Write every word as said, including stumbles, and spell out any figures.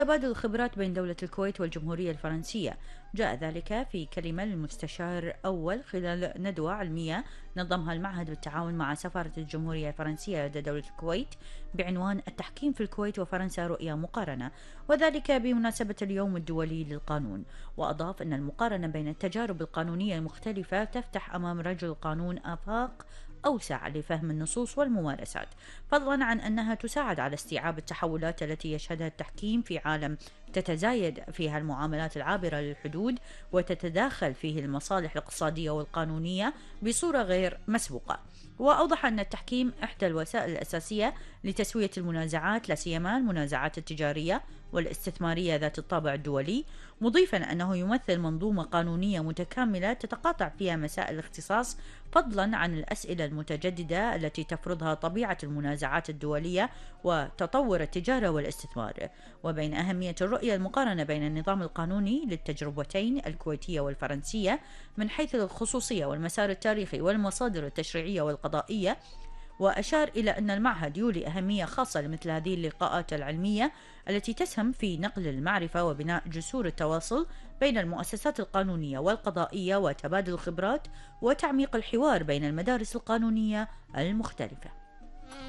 تبادل الخبرات بين دولة الكويت والجمهورية الفرنسية. جاء ذلك في كلمة للمستشار أول خلال ندوة علمية نظمها المعهد بالتعاون مع سفارة الجمهورية الفرنسية لدى دولة الكويت بعنوان التحكيم في الكويت وفرنسا رؤية مقارنة، وذلك بمناسبة اليوم الدولي للقانون. وأضاف أن المقارنة بين التجارب القانونية المختلفة تفتح أمام رجل القانون آفاق أوسع لفهم النصوص والممارسات، فضلا عن أنها تساعد على استيعاب التحولات التي يشهدها التحكيم في عالم تتزايد فيها المعاملات العابرة للحدود وتتداخل فيه المصالح الاقتصادية والقانونية بصورة غير مسبوقة. وأوضح أن التحكيم إحدى الوسائل الأساسية لتسوية المنازعات، لا سيما المنازعات التجارية والاستثمارية ذات الطابع الدولي، مضيفا أنه يمثل منظومة قانونية متكاملة تتقاطع فيها مسائل الاختصاص، فضلا عن الأسئلة المتجددة التي تفرضها طبيعة المنازعات الدولية وتطور التجارة والاستثمار. وبين أهمية الرؤية المقارنة بين النظام القانوني للتجربتين الكويتية والفرنسية من حيث الخصوصية والمسار التاريخي والمصادر التشريعية والقضائية، وأشار إلى أن المعهد يولي أهمية خاصة لمثل هذه اللقاءات العلمية التي تسهم في نقل المعرفة وبناء جسور التواصل بين المؤسسات القانونية والقضائية وتبادل الخبرات وتعميق الحوار بين المدارس القانونية المختلفة.